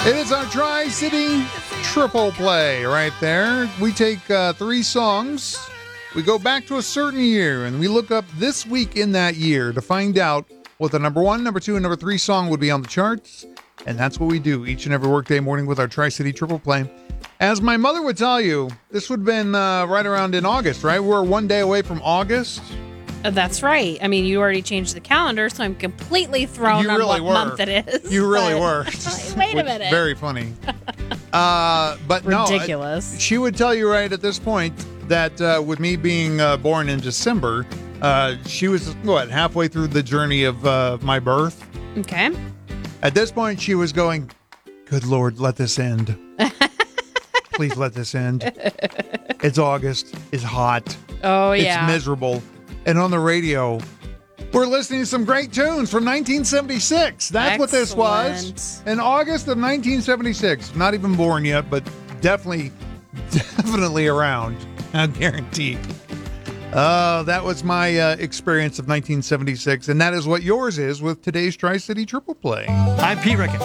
It is our Tri-City Triple Play right there. We take 3 songs, we go back to a certain year, and we look up this week in that year to find out what the number 1, number 2, and number 3 song would be on the charts. And that's what we do each and every workday morning with our Tri-City Triple Play. As my mother would tell you, this would have been right around in August, right? We're one day away from August. That's right. I mean, you already changed the calendar, so I'm completely thrown on what month it is. You really were. Wait a minute. Very funny. But ridiculous. No, she would tell you right at this point that with me being born in December, she was, halfway through the journey of my birth. Okay. At this point, she was going, good Lord, let this end. Please let this end. It's August. It's hot. Oh, yeah. It's miserable. And on the radio, we're listening to some great tunes from 1976. That's what this was. In August of 1976. Not even born yet, but definitely around. I guarantee. That was my experience of 1976. And that is what yours is with today's Tri-City Triple Play. I'm Pete Ricketts.